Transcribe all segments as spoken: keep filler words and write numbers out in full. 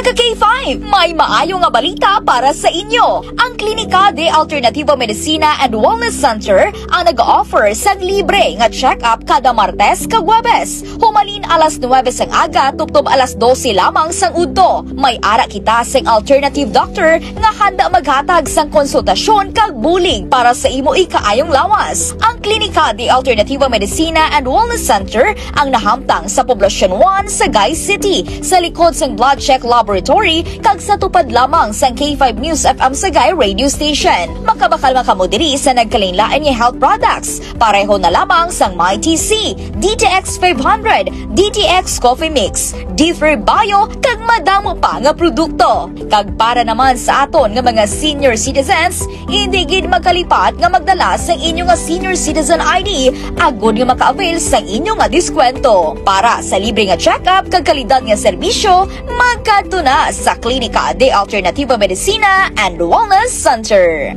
Ka-K five, may maayo nga balita para sa inyo. Ang Klinika de Alternativo Medicina and Wellness Center ang nag-offer sa libre nga check-up kada Martes kag Huwebes. Humalin alas nuwebe sang aga tuptob alas dose lamang sang udto. May ara kita sang alternative doctor nga handa maghatag sang konsultasyon kag bulig para sa imo ikaayong lawas. Ang Klinika de Alternativo Medicina and Wellness Center ang nahamtang sa Poblacion one, Sagay City, sa likod sang Blood Check Laboratory kag sa tupad lamang sang K five News F M Sagay radio station. Makabakal makamo diri sa nagkalain-lain nga health products. Pareho na lamang sang MyTC, D T X five hundred, D T X Coffee Mix, D three Bio kag madamo pa nga produkto. Kag para naman sa aton nga mga senior citizens, hindi gid magkalipat nga magdala sa inyo nga senior citizen I D agud nga maka-avail sa inyo nga diskwento. Para sa libre nga check-up kag kalidad nga serbisyo, magkadto na sa Klinika de Alternativo Medicina and Wellness Center.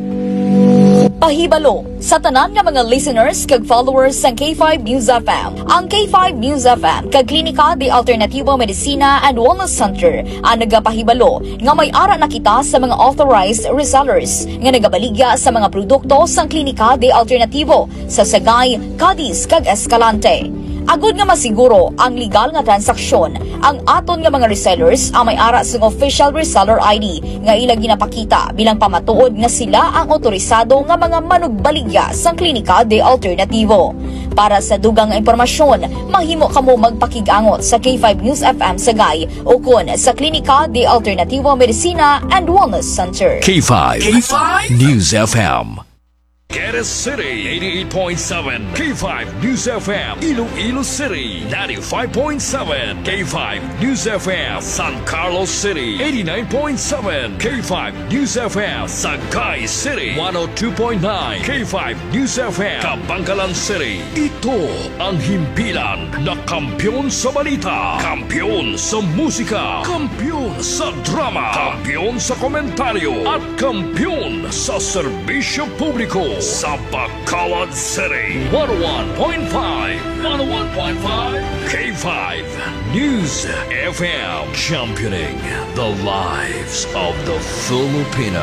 Pahibalo sa tanan nga mga listeners kag followers sang K five News F M. Ang K five News F M kag Klinika de Alternativo Medicina and Wellness Center ang nagapahibalo nga may ara na kita sa mga authorized resellers nga nagabaligya sa mga produkto sang Klinika de Alternativo sa Sagay, Cadiz kag Escalante. Agud nga masiguro ang legal nga transaksyon, ang aton nga mga resellers ang may ara sang official reseller I D nga ilang ginapakita bilang pamatuod nga sila ang otorisado nga mga manugbaligya sang Klinika de Alternativo. Para sa dugang nga impormasyon, mahimo kamo magpakigangot sa K five News F M Sagay o kun sa Klinika de Alternativo Medicina and Wellness Center. K five, K five News F M. Quezon City, eighty-eight point seven. K five News F M. Iloilo City, ninety-five point seven. K five News F M. San Carlos City, eighty-nine point seven. K five News F M. Sagay City, one oh two point nine. K five News F M. Kabangkalan City. Ito ang himpilan na kampyon sa balita, kampyon sa musika, kampyon sa drama, kampyon sa komentaryo, at kampyon sa serbisyo publiko. Sa Bacolod City, one oh one point five, one oh one point five, K five News F M, championing the lives of the Filipino.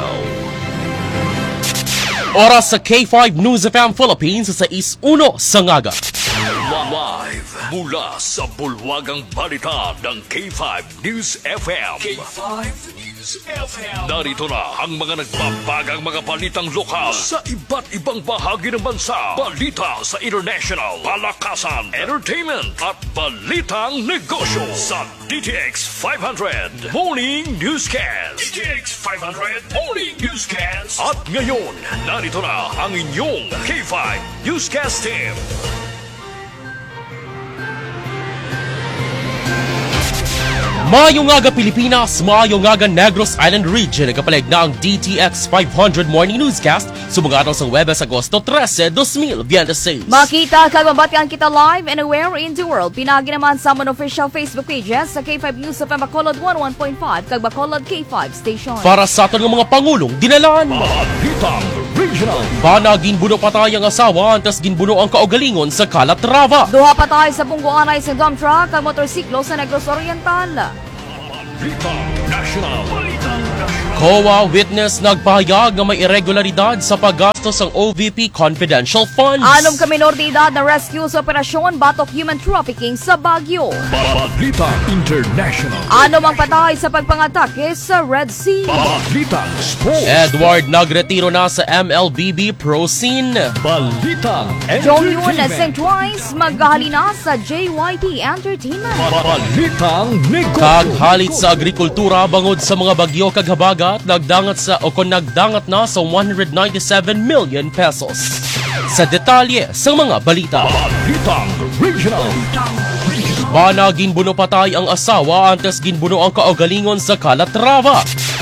Oras sa K five News F M Philippines sa sais uno sa ngaga. Live mula sa bulwagang balita ng K five News F M. K five News F M. Narito na ang mga nagbabagang mga balitang lokal sa iba't ibang bahagi ng bansa. Balita sa international, palakasan, entertainment at balitang negosyo sa D T X five hundred Morning Newscast. D T X five hundred Morning Newscast. At ngayon, narito na ang inyong K five Newscast team. Maayong aga Pilipinas, maayong aga Negros Island Region. Nagapalig na ang D T X five hundred Morning Newscast sumugatan sa Huwebes, Agosto thirteen, twenty twenty-six. Makita kag mabatian kita live and anywhere in the world. Pinagi naman sa amon official Facebook pages sa K five News F M Bacolod one oh one point five kag Bacolod K five Station. Para sa aton nga mga pangulong dinalan. Balitang Regional. Bana ginbuno patay ang asawa antas ginbuno ang kaugalingon sa Calatrava. Duha patay sa pungguanay sa dump truck kag motorsiklo sa Negros Oriental. Balitang National. Balitang National. C O A witness nagpahayag nga may irregularidad sa paggastos ng O V P confidential funds. Anom ka minor de edad na rescue sa operasyon batok human trafficking sa Baguio. Balitang International. Anom ang patay sa pagpangatake sa Red Sea. Balitang Sports. Edward nagretiro na sa M L B B Pro Scene. Balitang Jong-Yun Entertainment. Saint Twice maghahalina sa J Y T Entertainment. Balitang Negosyo. Kaghalit sa agrikultura bangod sa mga bagyo kag habagat nagdangat sa o kung nagdangat na sa one hundred ninety-seven million pesos. Sa detalye sa mga balita. Balitang Regional. Bana ginbuno patay ang asawa antes ginbuno ang kaugalingon sa Calatrava.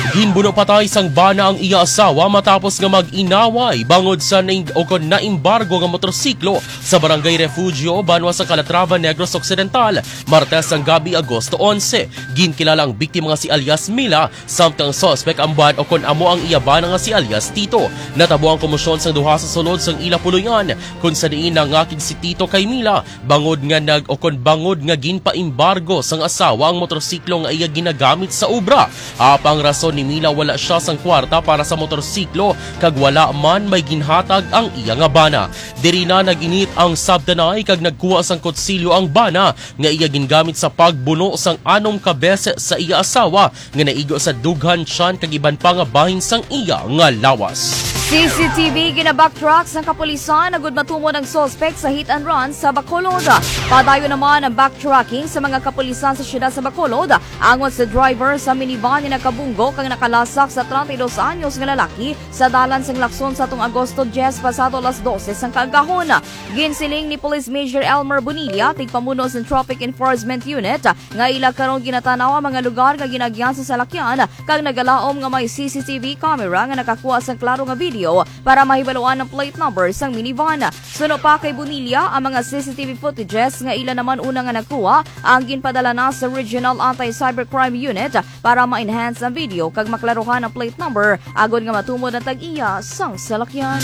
Ginbuno patay sang bana ang iya asawa matapos nga mag-inaway bangod sa naing, o kon naimbargo nga motorsiklo sa Barangay Refugio, Banwa sa Calatrava, Negros Occidental, Martes ang gabi Agosto eleven. Ginkilalang biktima nga si alias Mila, samtang suspect ang ban o kon amo ang iya bana nga si alias Tito. Natabo ang komosyon sang duha sa sulod sang ila puluyan kung sa diin nangakig si Tito kay Mila bangod nga nag o kon bangod nga ginpa-imbargo sang asawa ang motorsiklo nga iya ginagamit sa obra. Apang rason ni Mila wala siya sang kwarta para sa motorsiklo kag wala man may ginhatag ang iya nga bana. Diri na naginit ang sabtanay kag nagkuha sang kutsilyo ang bana nga iya gingamit sa pagbuno sang anom ka bese sa iya asawa nga naigo sa dughan tiyan kag iban pa nga bahin sang iya nga lawas. C C T V gina-backtrack ng kapulisan na gud matumo ng suspect sa hit and run sa Bacolod. Padayon naman ang backtracking sa mga kapulisan sa siyudad sa Bacolod angon sa driver sa minivan ni nakabunggo kang nakalasak sa thirty-two anyos nga lalaki sa dalan sang Lacson sa tung Agosto ten pasado alas twelve sang kaagahon. Ginsiling ni Police Major Elmer Bonilla, tigpamuno sa Traffic Enforcement Unit, nga ila karon ginatanaw ang mga lugar nga ginagyan sa salakyan kag nagalaom nga may C C T V camera nga nakakuha sang klaro nga video para mahibaluan ang plate number sang minivan. Suno pa kay Bonilla ang mga C C T V footages nga ila naman una nga nakuha ang ginpadala na sa Regional Anti-Cybercrime Unit para ma-enhance ang video kag maklaruhan ang plate number agon nga matumod ang tag-iya sang salakyan.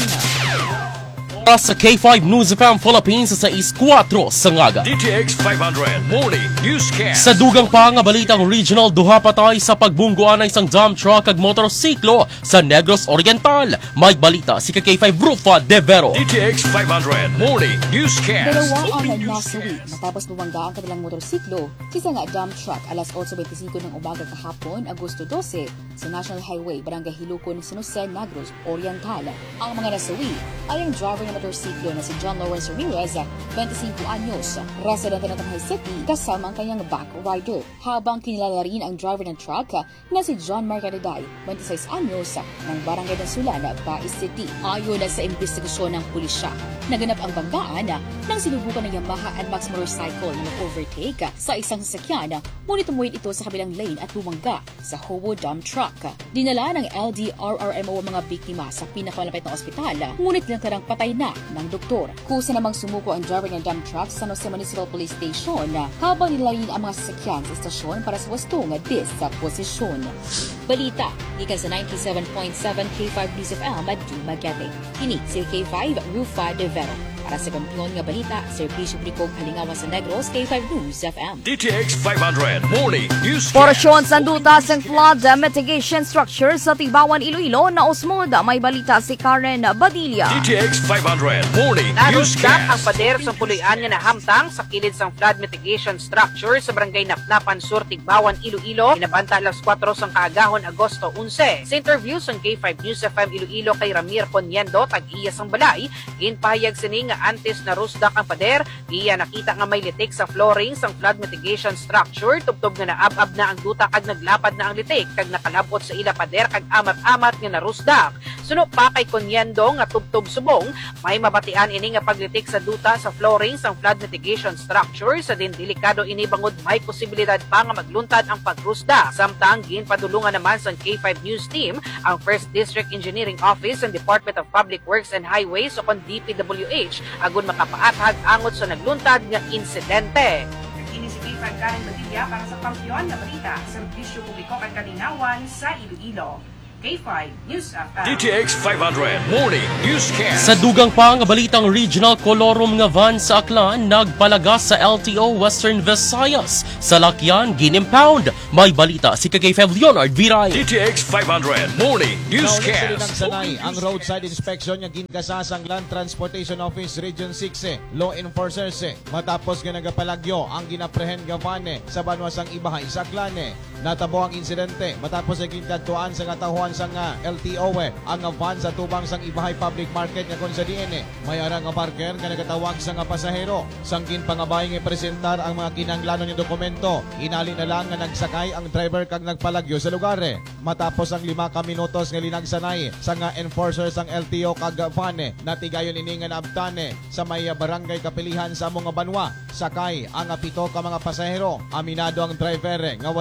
Para sa K five News F M Philippines sa is four sa ngaga. D T X five hundred Morning Newscast. Sa dugang pa nga balitang regional, duha patay sa pagbungguan ng isang dump truck kag motorsiklo sa Negros Oriental. May balita si K five Rufa De Vero. D T X five hundred Morning Newscast. Dalawa ang nagnasawi matapos bumangga ang kanilang motorsiklo sa isang dump truck alas eight twenty-five ng umaga kahapon, Agosto twelve, sa National Highway, Barangay Hilukon, San Jose, Negros Oriental. Ang mga nasawi ay ang driver ng motorsiklo na si John Lawrence Ramirez, twenty-five anyos, residente ng Tanay City, kasama ang kanyang back rider. Habang kinilala rin ang driver ng truck na si John Marcariday, twenty-six anyos, ng Barangay ng Sulana, Baez City. Ayon sa investigasyon ng pulisya, naganap ang banggaan nang sinubukan ng Yamaha N MAX motorcycle na mag-overtake sa isang sasakyan, ngunit tumuwid ito sa kabilang lane at bumangga sa Hobo dump truck. Dinala ng L D R R M O ang mga biktima sa pinakamalapit na ospital, ngunit lantarang patay na ng doktor. Kusa namang sumuko ang driver ng dump truck sa San Jose Municipal Police Station habang nilayin ang mga sasakyan sa estasyon para sa wastong disposisyon. Balita, ikan sa ninety-seven point seven K five News F M at Dumaguete. Kini si K five Rufa De Vero. Para sa kampiyon nga balita, Serbisyo Publiko Kalingawan sa Negros, K five News F M. D T X five hundred Morning Newscast. Porasyon sanduta sang flood mitigation structure sa Tibawan, Iloilo na usmod. May balita si Karen Badilla. D T X five hundred Morning Narusdak ang Newscast. pader sa puloy-an nga nahamtang sa kilid sang flood mitigation structure sa barangay Naplapan Sur, Tigbawan, Iloilo, inabanta alas four sang kaagahon, Agosto eleven. Sa interview sang K five News F M Iloilo kay Ramir Poniendo, tag-iya sang balay, ginpahayag sini nga antes na rusdak ang pader, iya nakita nga may litik sa flooring sang flood mitigation structure, tubtob nga naab-ab na ang duta kag naglapad na ang litik kag nakalabot sa ila pader kag amat-amat nga narusdak. Suno pa kay Konyendo nga tubtob subong, may mabatian ini nga paglitik sa duta sa flooring sang flood mitigation structure, sa din delikado ini bangod may posibilidad pa nga magluntad ang pagrusdak. Samtang ginpadulungan naman sang K five News team ang first District Engineering Office and Department of Public Works and Highways o kon D P W H agon makapaatag angot sa nagluntad nga insidente. Kini si K five Karen Badilla para sa kampiyon nga balita, Serbisyo Publiko kay Kalingawan sa Iloilo. K five News F M. D T X five hundred Morning Newscast. Sa dugang pa nga balitang regional kolorum nga van sa Aklan nagpalagas sa L T O Western Visayas. Sa lakyan ginimpound. May balita si K five Leonard Viray. D T X five hundred Morning Newscast. Newscast. Sanay ang roadside inspection nga ginkasasang Land Transportation Office Region six law enforcers matapos nga nagapalagyo ang ginaprehen nga van sa banwasang Ibahay sa Aklan. Natabo ang insidente matapos ang ginkadtuan sa ngatahuan sang L T O ang van sa tubang sang Ibahay Public Market nga kon sa diin may ara nga parker nga nagatawag sa nga pasahero sang ginpangabay nga presentar ang mga kinahanglanon nga dokumento. Inali na lang nga nagsakay ang driver kag nagpalagyo sa lugar. Matapos ang lima ka minutos nga linagsanay sa nga enforcers ang L T O kag van natigayon ini nga naabtan sa may barangay kapilihan sa among nga banwa. Sakay ang pito ka mga pasahero. Aminado ang driver nga wala sa nga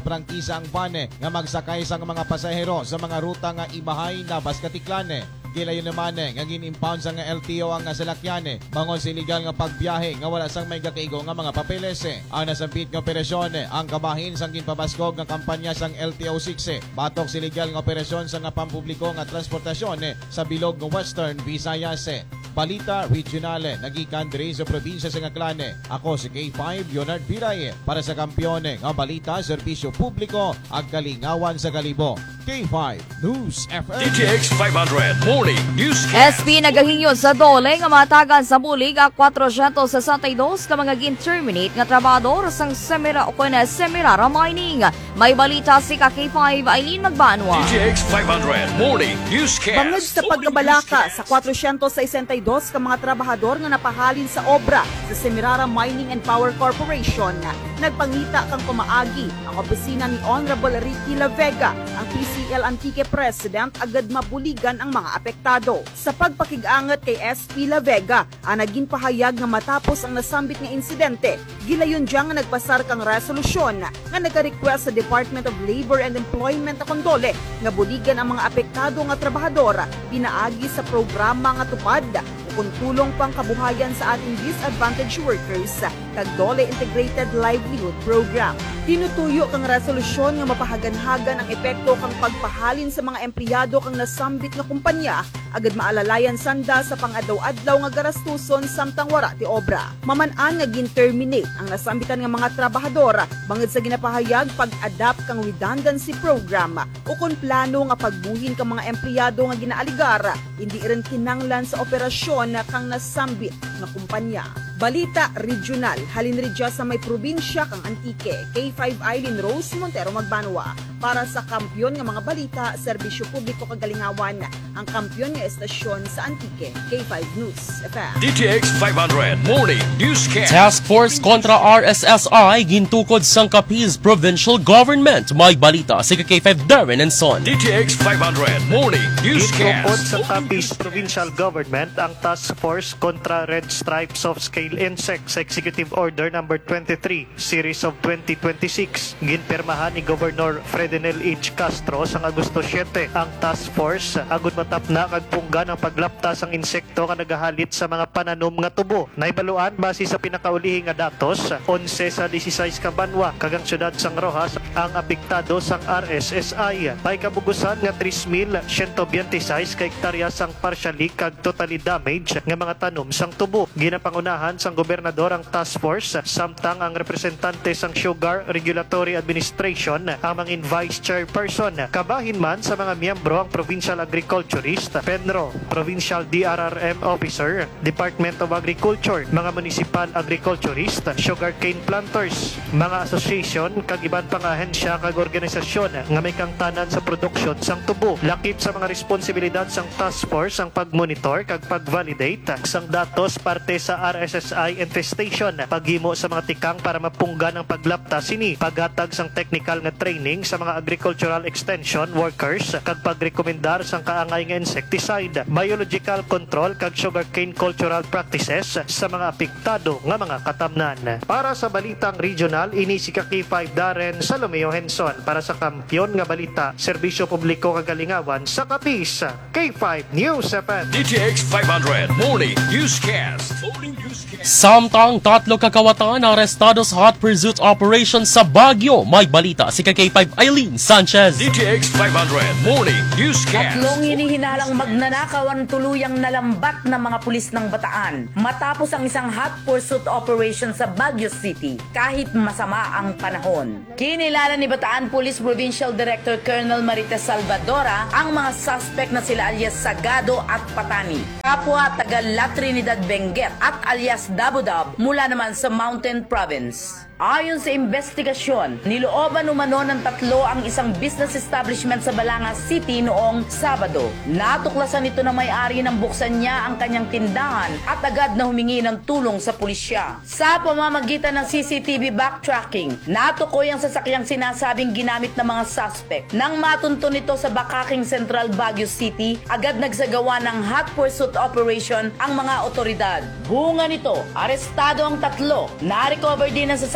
prangkisa ang van nga magsakay sa mga pasahero sa mga ruta nga ibahay na Baskatiklane. Gilayon naman nga gin-impound sa nga L T O ang nga salakyan bangon sa illegal nga pagbiyahe nga wala sang may kakaigo nga mga papeles. Ang nasampit nga operasyon ang kabahin sang ginpabaskog nga kampanya sang L T O six batok sa illegal nga operasyon sa nga pampubliko nga transportasyon sa bilog nga Western Visayas. Balita Regional nagikan diri sa probinsya sa Ngaklane. Ako si K five Leonard Piray para sa kampiyon nga balita serbisyo publiko ag kalingawan sa kalibo. K five News F M. D T X five hundred Morning Newscast. S P nagahingyo sa dole nga matagan sa bulig ang four sixty-two ka mga gin-terminate nga trabador sang Semira o kuna Semirara Mining. May balita si ka K five Eileen Magbanwa. D T X five hundred Morning Newscast. Bangod sa pagkabalaka sa four sixty-two ka mga trabahador nga napahalin sa obra sa Semirara Mining and Power Corporation, nagpangita kang pumaagi ang opisina ni Honorable Ricky La Vega, ang P C L Antique President, agad mabuligan ang mga apektado. Sa pagpakig-angat kay S P La Vega, ang naging pahayag nga matapos ang nasambit nga insidente, gilayon diyang nga nagpasar kang resolusyon nga nagka-request sa Department of Labor and Employment na kondole nga buligan ang mga apektado nga trabahador pinaagi sa programa nga tupad kung tulong pang kabuhayan sa ating disadvantaged workers kag Dole Integrated Livelihood Program. Tinutuyo kang resolusyon nga mapahaganhagan ang epekto kang pagpahalin sa mga empleyado kang nasambit nga kumpanya agad maalalayan sanda sa pang-adlaw-adlaw nga garastuson samtang wara ti obra. Maman-an nga gin-terminate ang nasambitan nga mga trabahador bangod sa ginapahayag pag-adapt kang redundancy program o kung plano nga pagbuhin kang mga empleyado nga ginaaligar hindi rin kinanglan sa operasyon na kang nasambit nga kumpanya. Balita Regional, halin ridya sa may probinsya kang Antique. K five Eileen Rose Montero Magbanwa para sa kampyon nga mga balita, serbisyo publiko kagalingawan, ang kampyon nga estasyon sa Antique. K five News F M. D T X five hundred Morning Newscast. Task Force kontra R S S I gintukod sang Capiz Provincial Government. May balita si K five Darren and Son. D T X five hundred Morning Gitukod Newscast. sa Capiz Provincial Government ang Task Force kontra Red Stripes of Scale Insects Executive Order number twenty-three Series of twenty twenty-six. Ginpirmahan ni Governor Fredenel H. Castro sa Agosto siyete ang Task Force agud matap na kagpunggan ang paglaptas ang insekto nga nagahalit sa mga pananom nga tubo. Naibaluan base sa pinakaulihing nga datos, eleven sa sixteen ka banwa kagang syudad sang Rojas ang apektado sang R S S I. May kabugusan nga three thousand one hundred twenty-six ka hektarya sang partially kag totally damaged nga mga tanom sang tubo. Ginapangunahan sang gobernador ang task force samtang ang representante sang Sugar Regulatory Administration ang mga vice chairperson. Kabahin man sa mga miyembro ang provincial agriculturist, Penro, provincial D R R M officer, Department of Agriculture, mga municipal agriculturist, sugarcane planters, mga association kag iban pang ahensya kag organisasyon nga may kangtanan sa produksyon sang tubo. Lakip sa mga responsibilidad sang task force ang pagmonitor kag pagvalidate sang datos parte sa R S S I infestation, paghimo sa mga tikang para mapunggan ang paglapta sini, paghatag sang technical nga training sa mga agricultural extension workers kag pagrekomendar sang kaangay nga insecticide, biological control kag sugarcane cultural practices sa mga apektado nga mga katamnan. Para sa balitang regional, ini si K five Darren Salomeo Henson para sa kampyon nga balita, serbisyo publiko kagalingawan sa Capiz. K five News F M. D T X five hundred Morning Newscast. Morning Newscast. Samtang tatlo kakawatan na arestado sa hot pursuit operation sa Baguio. May balita si K five Eileen Sanchez. D T X five hundred Morning Newscast. Tatlong hinihinalang magnanakaw ang tuluyang nalambat ng mga pulis ng Bataan matapos ang isang hot pursuit operation sa Baguio City kahit masama ang panahon. Kinilala ni Bataan Police Provincial Director Colonel Marites Salvadora ang mga suspect na sila alias Sagado at Patani, kapwa taga La Trinidad Benguet at alias Dabudab mula naman sa Mountain Province. Ayon sa investigasyon, nilooban umano ng tatlo ang isang business establishment sa Balanga City noong Sabado. Natuklasan ito na may-ari ng buksan niya ang kanyang tindahan at agad na humingi ng tulong sa pulisya. Sa pamamagitan ng C C T V backtracking, natukoy ang sasakyang sinasabing ginamit ng mga suspect. Nang matunto nito sa Bakaking Central Baguio City, agad nagsagawa ng hot pursuit operation ang mga otoridad. Bunga nito, arestado ang tatlo. Na-recover din ang sasakyan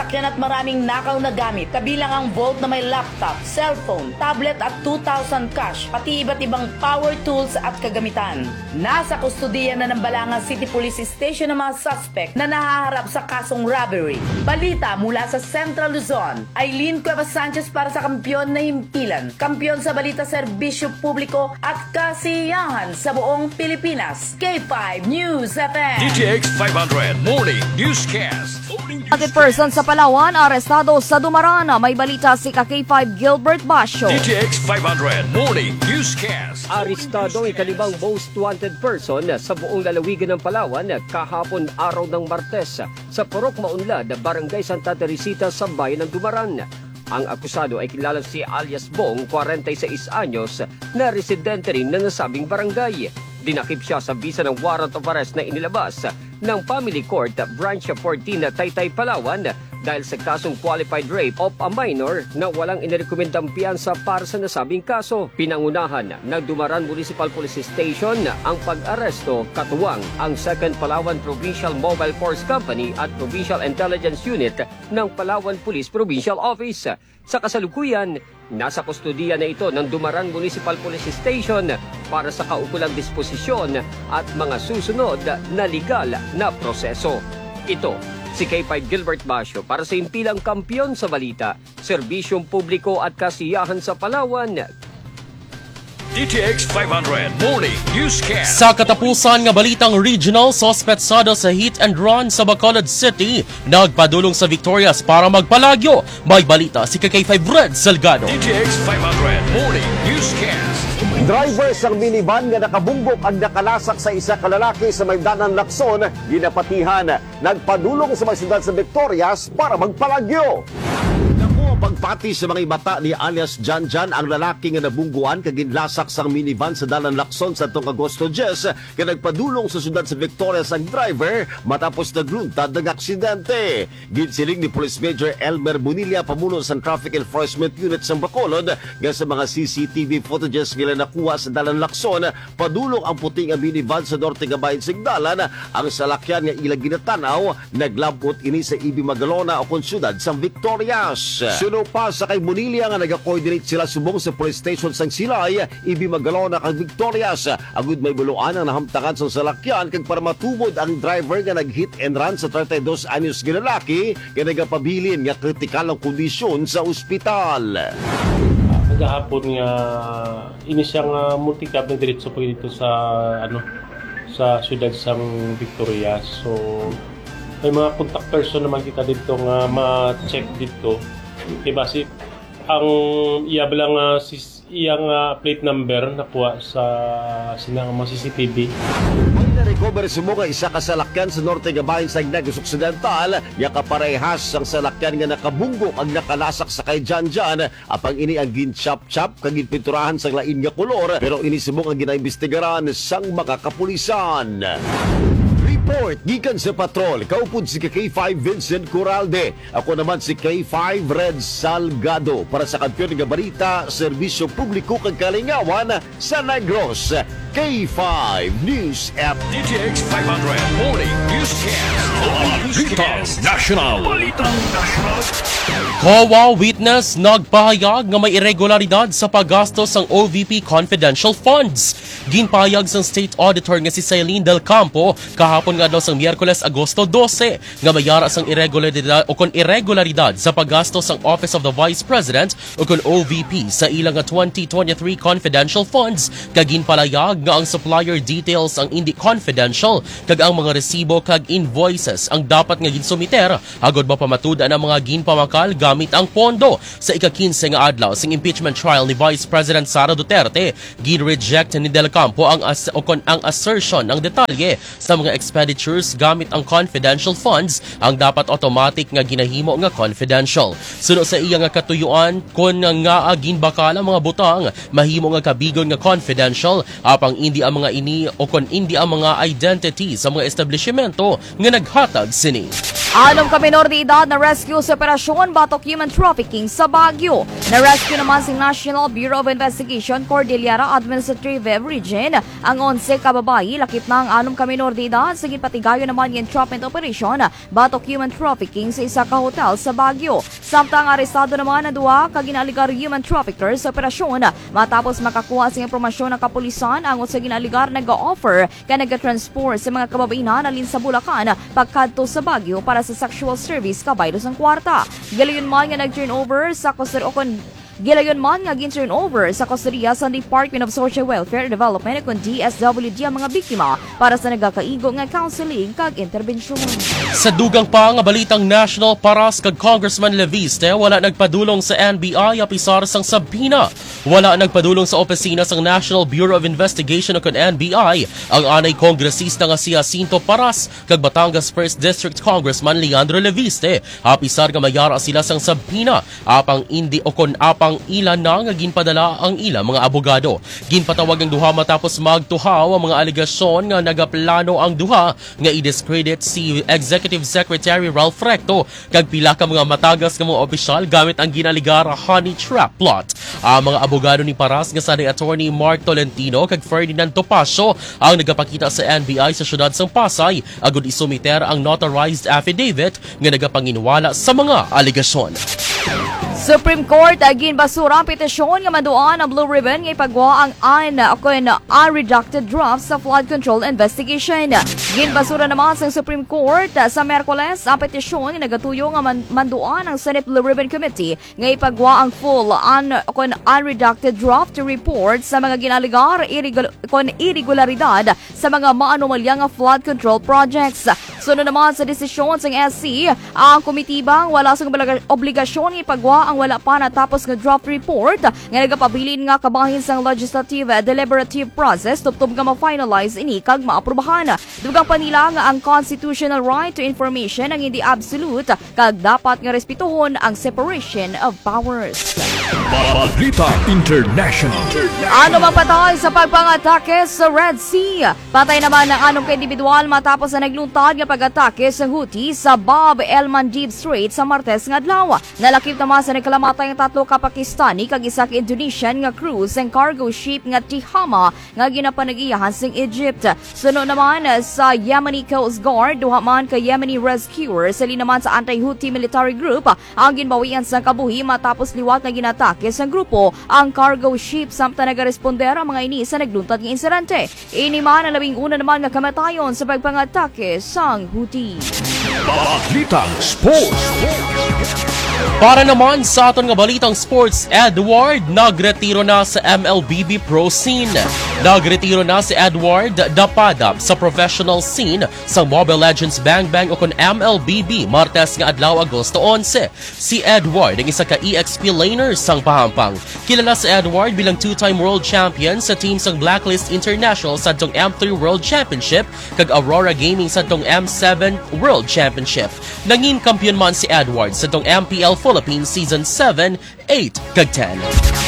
sasakyan at maraming nakaw na gamit, kabilang ang vault na may laptop, cellphone, tablet at two thousand cash, pati iba't ibang power tools at kagamitan. Nasa kustudiya na ng Balanga City Police Station ang mga suspect na nahaharap sa kasong robbery. Balita mula sa Central Luzon, Aileen Cuevas Sanchez para sa Kampiyon na Himpilan, kampiyon sa balita serbisyo publiko at kasiyahan sa buong Pilipinas. K five News F M. D T X five hundred Morning Newscast. Wanted person sa Palawan, arestado sa Dumaran. May balita si K five Gilbert Basio. D T X five hundred Morning Newscast. Arestado ang ikalibang most wanted person sa buong lalawigan ng Palawan kahapon araw ng Martes sa Purok Maunlad, Barangay Santa Teresita sa bayan ng Dumaran. Ang akusado ay kilala si alias Bong, forty-six anyos, na residente rin ng nasabing barangay. Dinakip siya sa bisa ng warrant of arrest na inilabas ng Family Court Branch fourteen Taytay, Palawan dahil sa kasong qualified rape of a minor na walang inirekomendang piyansa para sa nasabing kaso. Pinangunahan ng Dumaran Municipal Police Station ang pag-aresto katuwang ang second Palawan Provincial Mobile Force Company at Provincial Intelligence Unit ng Palawan Police Provincial Office. Sa kasalukuyan, nasa kustudiya na ito ng Dumaran Municipal Police Station para sa kaukulang disposisyon at mga susunod na legal na proseso. Ito si K five Gilbert Basio para sa Himpilang Kampiyon sa Balita, Serbisyong Publiko at Kasiyahan sa Palawan. D T X five hundred Morning Newscast. Sa katapusan nga balitang regional, sospetsado sa hit and run sa Bacolod City, nagpadulong sa Victorias para magpalagyo. May balita si K five Red Salgado. D T X five hundred Morning Newscast. Driver sa minivan nga nakabumbok ang nakalasak sa isa ka lalaki sa Maydanan, Lacson, ginapatihan. Nagpadulong sa mga syudad sa Victorias para magpalagyo. Pagpati sa mga ibata ni alias Jan Jan ang lalaki nga nabungguan kaginlasak sa minivan sa Dalan Lacson sa tong Agosto Jess kaya nagpadulong sa syudad sa Victoria ang driver matapos nagluntad ng aksidente. Ginsiling ni Police Major Elmer Bonilla, pamuno sa Traffic Enforcement Unit sa Bacolod, nga sa mga C C T V footages nila nakuha sa Dalan Lacson, padulong ang puting minivan sa Norte Gabayan Sigdalan. Ang salakyan nga ilang ginatanaw naglabot ini sa Ibi Magalona o kon syudad sa Victorias. Suno pa sa kay Bonilla nga nag-coordinate sila subong sa police station sang Silay, Ibi Magalona kag Victorias. Agud may buluan ang nahamtangan sa salakyan kag para matubod ang driver nga nag-hit and run sa thirty-two anyos ginalaki nga nagapabilin nga kritikal ang kondisyon sa ospital. Kagahapon nga ini siya nga multi-cab na diretso pa dito sa ano sa siyudad sang Victorias. So may mga contact person naman kita dito nga ma-check dito. Diba si ang iya bilang uh, si iyang uh, plate number nakuha sa sinang mga C C T V. May na-recover sa mga isa ka salakyan sa Norte Gabayan sa Negros Occidental, nga kaparehas ang salakyan nga nakabunggok ang nakalasak sa kay Jan Jan. Apang ini ang gin-chop-chop kag ginpinturahan sa lain nga kolor, pero ini subong ang ginaimbestigaran sang mga kapulisan. Report gikan sa patrol, kaupod si K five Vincent Corralde. Ako naman si K five Red Salgado para sa Kampiyon nga Balita, Serbisyo Publiko kag Kalingawan sa Negros. K five News App. D T X five hundred Morning Newscast. Balitang National. Balitang National. C O A witness nagpahayag nga may irregularidad sa paggastos ng O V P confidential funds. Ginpahayag sang State Auditor nga si Celine Del Campo kahapon nga daw sang Miyerkules Agosto twelve nga mayara sang irregularidad o kon irregularidad sa paggastos ng Office of the Vice President o kon O V P sa ilang nga twenty twenty-three confidential funds. Kag ginpalayag nga ang supplier details ang hindi confidential kag ang mga resibo kag invoices ang dapat nga ginsumiter agod mapamatuda ang mga ginpamakal gamit ang pondo. Sa ika-quince nga adlaw sing impeachment trial ni Vice President Sara Duterte, gin-reject ni Del Campo ang as o kon ang assertion ng detalye sa mga expenditures gamit ang confidential funds ang dapat automatic nga ginahimo nga confidential. Suno sa iya nga katuyuan kon nga ginbakal ang mga butang mahimo nga kabigon nga confidential apang apang hindi ang mga ini o kon hindi ang mga identity sa mga establishmento nga naghatag sini. Anom ka minor de edad na rescue sa operasyon batok human trafficking sa Baguio. Na-rescue naman si National Bureau of Investigation Cordillera Administrative Region ang onse ka babae lakip ng anom ka minor de edad sa gipatigayon naman yung entrapment operation batok human trafficking sa isa ka hotel sa Baguio. Samtang arestado naman na duwa ka ginaligar human trafficker sa operasyon matapos makakuha sa impormasyon ng kapulisan ang sa ginaligar nag-offer ka nag-transport sa mga kababaihan alin sa Bulacan pagkadto sa Baguio para sa sexual service kabaylo sang kwarta. Gilayon man nga nag-turnover sa Costa o kon Gilayon man nga gin-turnover sa Costaria sa Department of Social Welfare and Development kung D S W D ang mga biktima para sa nagakaigo nga counseling kag interbensyon. Sa dugang pa nga balitang national paras kag Congressman Leviste wala nagpadulong sa N B I apisar sang Sabina. Wala nagpadulong sa opisina sang National Bureau of Investigation o kon N B I ang anay kongresista nga si Jacinto Paras kag Batangas first District Congressman Leandro Leviste. Apisar nga mayara sila sang Sabina apang indi o kon apang ilan na nga ginpadala ang ilang mga abogado. Ginpatawag ang duha matapos magtuhaw ang mga aligasyon nga nagaplano ang duha nga i-discredit si Executive Secretary Ralph Recto kag pila ka mga matagas nga mga opisyal gamit ang ginaligar honey trap plot. Ang mga abogado ni Paras nga sa ni Attorney Mark Tolentino kag Ferdinand Topacio ang nagapakita sa N B I sa syudad sang Pasay agud isumiter ang notarized affidavit nga nagapanginwala sa mga aligasyon. Supreme Court agin basura ang petisyon nga maduan ang Blue Ribbon nga ipagwa ang un kon unredacted draft sa flood control investigation. Ginbasura naman sa Supreme Court sa Miyerkules ang petisyon nga nagatuyo nga man manduan ang Senate Blue Ribbon Committee nga ipagwa ang full un kon unredacted draft report sa mga ginaligar irregular kon irregularidad sa mga maanomalya nga flood control projects. Sunod naman sa desisyon ng S C, ang komitibang wala sa obligasyon nga ipagwa ang wala pa natapos nga draft report nga nagapabilin nga kabahin sang legislative deliberative process tuptub nga ma-finalize ini kag maaprubahan. Dugang panila nga ang constitutional right to information ang hindi absolute kag dapat nga respetuhon ang separation of powers. Balita International. Ano mang patay sa pagpangatake sa Red Sea? Patay naman ng anong ka-individual matapos na nagluntad nga pag-atake sa Houthi sa Bab el Mandeb Strait sa Martes nga adlaw. Nalakip naman sa nagkalamatay ang tatlo ka Pakistani kag isa ka Indonesian nga cruise and cargo ship nga Tihama nga ginapanag-iyahan sa Egypt. Sunod naman sa Yemeni Coast Guard, duha man ka Yemeni rescuer sali naman sa anti-Houthi military group ang ginbawian sa kabuhi matapos liwat na ginatake sa grupo ang cargo ship samtang nagaresponder ang mga ini sa nagluntad nga insidente. Ini man ang labing una naman nga kamatayon sa pagpangatake sang Houthi. Balitang Sports. Para naman sa aton nga balitang sports, Edward nagretiro na sa M L B B Pro scene. Nagretiro na si Edward Dapadap sa professional scene sa Mobile Legends Bang Bang o kon M L B B Martes nga adlaw Agosto eleven. Si Edward ang isa ka E X P laner sang pahampang. Kilala si Edward bilang two-time world champion sa team sang Blacklist International sa tong M three World Championship kag Aurora Gaming sa tong M seven World Championship. Nangin kampiyon man si Edward sa tong M P L Philippines Season seven, eight, kag ten.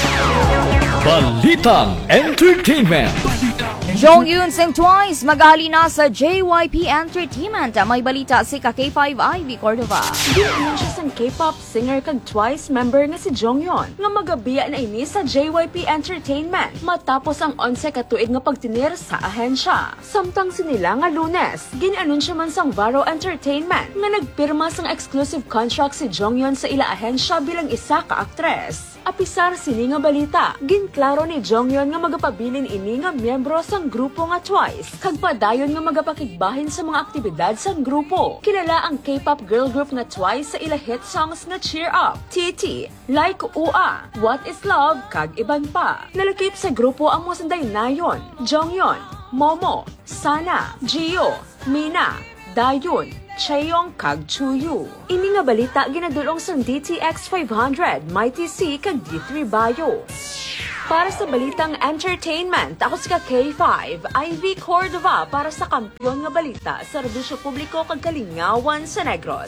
Balitang Entertainment. Jong Yoon Sing Twice maghalina sa J Y P Entertainment. May balita si ka K five Ivy Cordova. Ginayon siya sang K-pop singer kag Twice member nga si Jonghyun nga magabiya na ini sa J Y P Entertainment matapos ang onse ka tuig nga pagtinir sa ahensya. Samtang sinila nga Lunes, ginanunsyo man sang Varo Entertainment nga nagpirma sang exclusive contract si Jonghyun sa ila ahensya bilang isa ka aktres. Apisar sini nga balita, ginklaro ni Jonghyun nga magapabilin ini nga miyembro sang grupo nga Twice kag padayon nga magapakigbahin sa mga aktibidad sang grupo. Kilala ang K-pop girl group nga Twice sa ila hit songs nga Cheer Up, T T, Like Ua, What Is Love kag iban pa. Nalakip sa grupo ang mga sanday Nayon, Jonghyun, Momo, Sana, Gio, Mina, Dayun, Chaeyoung kag Chuyu. Ini nga balita ginadulong sang D T X five hundred, Mighty C kag D three Bio. Para sa balitang entertainment, ako si K five Ivy Cordova para sa kampiyon nga balita sa serbisyo publiko kag kalingawan sa Negros.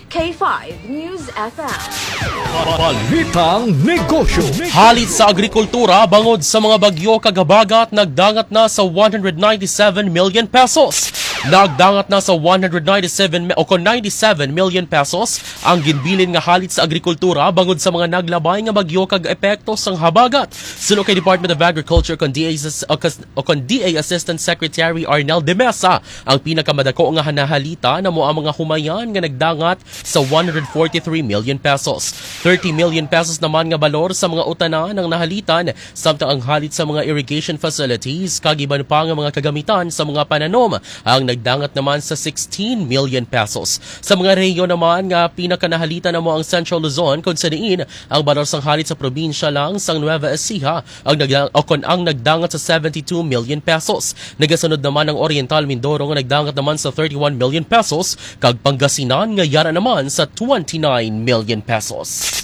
K five News F M. Balitang Negosyo. Halit sa agrikultura bangod sa mga bagyo kagabagat nagdangat na sa one hundred ninety-seven million pesos. Nagdangat na sa one hundred ninety-seven o ninety-seven million pesos ang ginbilin nga halit sa agrikultura bangod sa mga naglabay nga bagyo kag epekto sang habagat. Suno kay Department of Agriculture kon D A o kon D A Assistant Secretary Arnel de Mesa, ang pinakamadako nga hanahalita na mo ang mga humayan nga nagdangat sa one hundred forty-three million pesos. thirty million pesos naman nga balor sa mga utana ng nahalitan, samtang ang halit sa mga irrigation facilities kag iban pa nga mga kagamitan sa mga pananom ang nagdangat naman sa sixteen million pesos. Sa mga rehiyon naman nga pinakanahalita na mo ang Central Luzon kung sa diin ang balor sang halit sa probinsya lang sang Nueva Ecija ang nagdang o kon ang nagdangat sa seventy-two million pesos. Nagasunod naman ang Oriental Mindoro nga nagdangat naman sa thirty-one million pesos kag Pangasinan nga yara naman sa twenty-nine million pesos.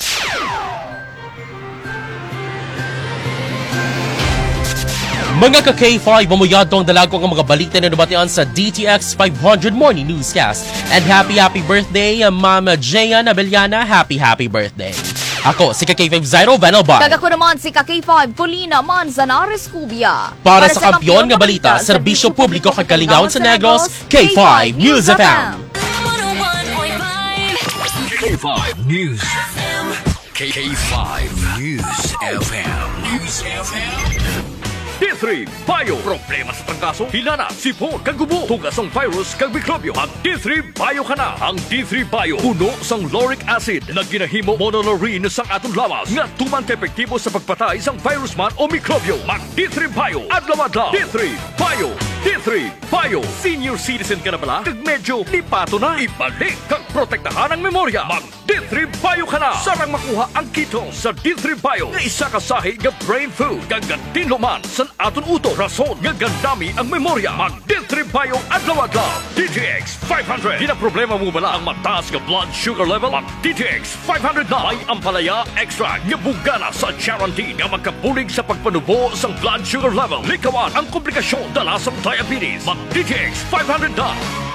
Mga ka-K five, mamuyado ang dalago ang mga balita na nabatian sa D T X five hundred Morning Newscast. And happy, happy birthday, Mama Jayan Abellana. Happy, happy birthday. Ako, si K five Zyro Vanelbar. Kagako naman si K five Polina Manzanares Cubia. Para, Para sa kampiyon nga balita, serbisyo publiko kag kalingawan sa Negros, K five News F M. K five News F M. K five News F M. News F M. D three Bio. Problema sa trangkaso, hinana, sipon, kagubo, tugasong virus, kag mikrobyo. Ang D three Bio ka na. Ang D three Bio, puno sang lauric acid na ginahimo monolaurin sang atong lawas nga tuman ka-epektibo sa pagpatay sang virus man o mikrobyo. Mag D three Bio, adlaw-adlaw. D three Bio. D three Bio. Senior citizen ka na bala? Kag medyo lipato na. Ibalik kag protektahan ang memorya. Mag D three Bio ka na. Sarang makuha ang keto sa D three Bio nga isa ka sahi nga brain food kag gantinlo man sa aton uto. Rason nga gandami ang memorya. Mag D three Bio adlaw-adlaw. D T X five hundred. Di na problema mo bala ang mataas nga blood sugar level? Mag D T X five hundred na. May ampalaya extra nga bugana sa guarantee nga magkapulig sa pagpanubo sa blood sugar level. Likawan ang komplikasyon dala sa diabetes. Mag D T X five hundred na.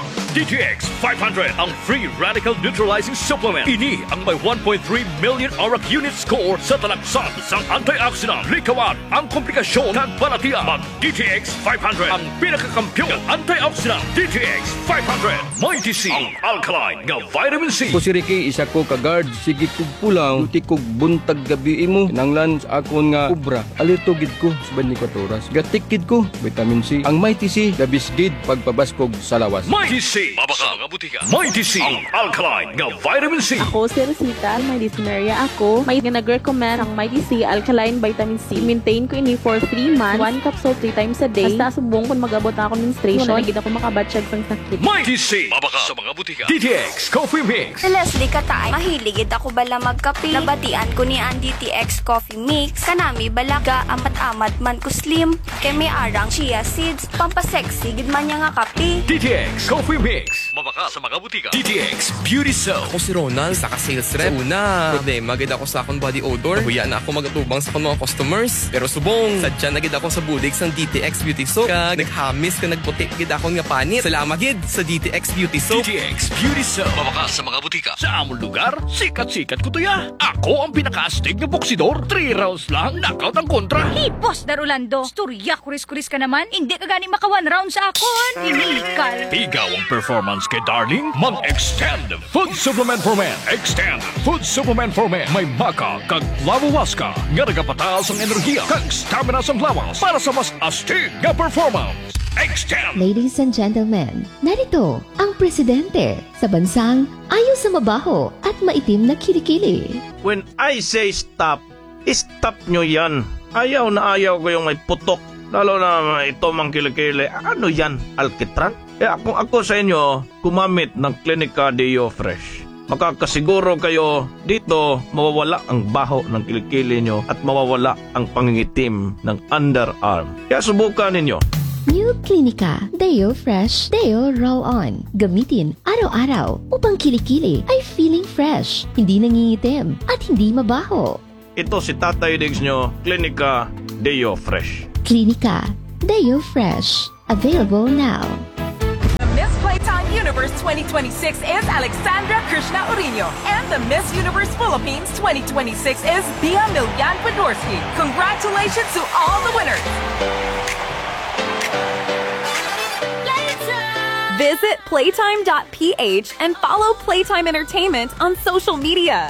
D T X five hundred, ang free radical neutralizing supplement. Ini ang may one point three million A R A C unit score sa talaksan sang antioxidant. Likawan ang komplikasyon ng balatiya. Mag D T X five hundred, ang pinakakampyon ng antioxidant. D T X five hundred, may T C, ang alkaline nga vitamin C. Ko si Ricky, isa ko ka-guard. Sige kog pulang, uti kog buntag gabi mo. Nanglan sa akon nga ubra. Alito gid ko sa twenty-four oras. Gatikid ko, vitamin C. Ang may T C, dabisgid pagpabaskog sa lawas. May T C. Mabaka mga butika. May T C, ang alkaline nga vitamin C. Ako si Rosita, may dysuria ako. May nag-recommend ang may T C alkaline vitamin C. Maintain ko ini for three months. One capsule three times a day. Basta subong kung mag-abot ako ng menstruation, nagid ako makabatsyag sang sakit. May T C, mabaka sa mga butika. D T X Coffee Mix. Leslie Katay, mahiligid ako bala magkape. Nabatian ko ni ang D T X Coffee Mix. Kanami balaga amat-amat man ko slim. Kay may arang chia seeds. Pampasexy gid man niya nga kape. D T X Coffee Mix. Mabaka sa mga butika. D T X Beauty Soap. Ako si Ronald, saka sales rep. Una, problema gid ako sa akong body odor. Nahuya na ako magatubang sa akong mga customers. Pero subong, sadya na gid ako sa budig sang D T X Beauty Soap. Kag naghamis ka nagputi gid akong nga panit. Salamat gid sa D T X Beauty Soap. D T X Beauty Soap. Mabaka sa mga butika. Sa among lugar, sikat-sikat ko to ya. Ako ang pinaka-astig na boksidor. Three rounds lang, knockout ang kontra. Hey, boss Darolando. Storya, kuris-kuris ka naman. Hindi ka gani maka one round sa akon. Inikal. Tigaw ang performance kay Darling. Mag-extend food supplement for men. Extend food supplement for men. May maka kag lawawaska nga nagapataas ang enerhiya kag stamina sa lawas para sa mas astig nga performance. Extend. Ladies and gentlemen, narito ang presidente sa bansang ayaw sa mabaho at maitim na kilikili. When I say stop, stop nyo yan. Ayaw na ayaw ko yung may putok. Lalo na ito mang kilikili. Ano yan? Alkitran? Eh kung ako sa inyo, gumamit ng Clinica Deo Fresh. Makakasiguro kayo dito mawawala ang baho ng kilikili nyo at mawawala ang pangingitim ng underarm. Kaya subukan ninyo. New Clinica Deo Fresh Deo Roll-On. Gamitin araw-araw upang kilikili ay feeling fresh, hindi nangingitim at hindi mabaho. Ito si Tatay Diggs nyo, Clinica Deo Fresh. Clinica Deo Fresh. Available now. Miss Playtime Universe twenty twenty-six is Alexandra Krishna Urino, and the Miss Universe Philippines twenty twenty-six is Bia Milyan Podorski. Congratulations to all the winners! Visit playtime dot p h and follow Playtime Entertainment on social media.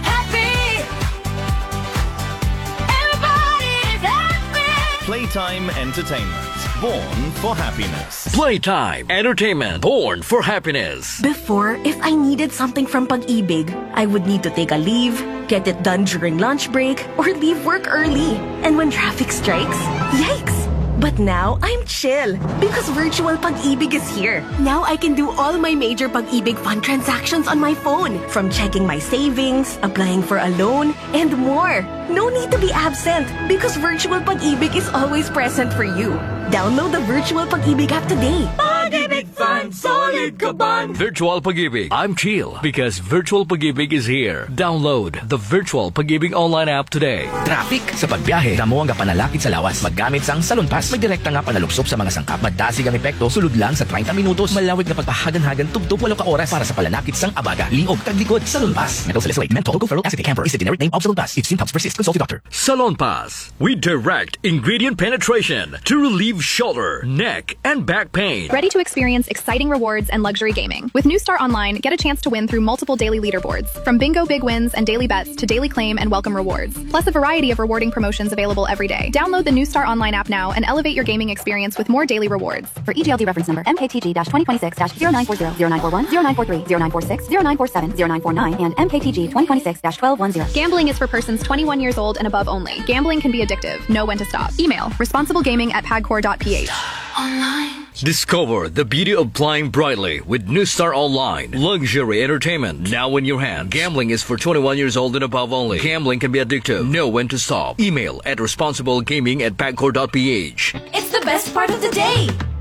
Playtime Entertainment, born for happiness. Playtime Entertainment, born for happiness. Before, if I needed something from Pag-ibig, I would need to take a leave, get it done during lunch break, or leave work early. And when traffic strikes, yikes! But now, I'm chill because virtual Pag-ibig is here. Now I can do all my major Pag-ibig fund transactions on my phone, from checking my savings, applying for a loan, and more. No need to be absent because virtual Pag-ibig is always present for you. Download the virtual Pag-ibig app today. Pag-ibig Fund, solid ka ban! Virtual Pag-ibig. I'm chill because Virtual Pag-ibig is here. Download the Virtual Pag-ibig online app today. Traffic sa pagbiyahe, damo ang panalakit sa lawas. Maggamit sang Salon Pass. May direkta nga panalupsop sa mga sangkap. Madasig ang epekto, sulod lang sa thirty minutos. Malawig na pagpahagan-hagan, tugtog walo ka oras para sa palanakit sang abaga. Liog, taglikod, Salon Pass. Methyl salicylate, menthol, tocoferol acetate camphor is the generic name of Salon Pass. If symptoms persist, consult your doctor. Salon Pass. We direct ingredient penetration to relieve shoulder, neck, and back pain. Ready to experience exciting rewards and luxury gaming. With New Star Online, get a chance to win through multiple daily leaderboards. From bingo big wins and daily bets to daily claim and welcome rewards. Plus a variety of rewarding promotions available every day. Download the New Star Online app now and elevate your gaming experience with more daily rewards. For E G L D reference number M K T G twenty twenty-six zero nine four zero, zero nine four one, zero nine four three, zero nine four six, zero nine four seven, zero nine four nine, and M K T G twenty twenty-six twelve ten. Gambling is for persons twenty-one years old and above only. Gambling can be addictive. Know when to stop. Email responsiblegaming at pagcor dot p h. Online. Discover the beauty of flying brightly with New Star Online. Luxury entertainment now in your hand. Gambling is for twenty-one years old and above only. Gambling can be addictive. Know when to stop. Email at responsiblegaming at pagcor dot p h. It's the best part of the day!